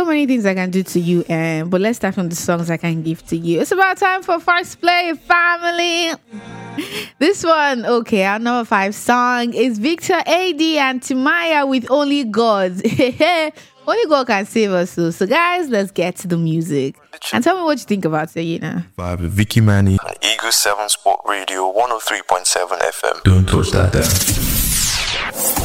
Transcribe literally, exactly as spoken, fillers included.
so many things I can do to you, um, but let's start from the songs I can give to you. It's about time for First Play, family. This one, okay, our number five song is Victor A D and Timaya with Only God. Only God can save us. So, so guys, let's get to the music. And tell me what you think about it, you know. Vibe with Vicky Manny. On Eagle seven Sport Radio one oh three point seven F M. Don't touch that there.